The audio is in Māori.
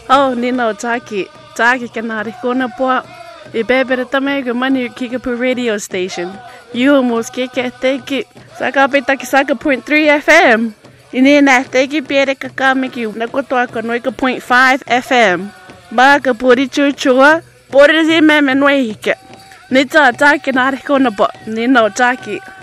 Oh, Nino Taki. Taki kanari kona po. Ibebere tamego mani Kickapoo radio station. You almost kick it, thank you. Sakapitaki Saka 0.3 FM. Inina, thank you, Pierre Kakamiki. Nakotoaka Noika 0.5 FM. Baka Puri Chuchua. Puri Zimem and Wake. Nita Taki Narikona, Nino Taki.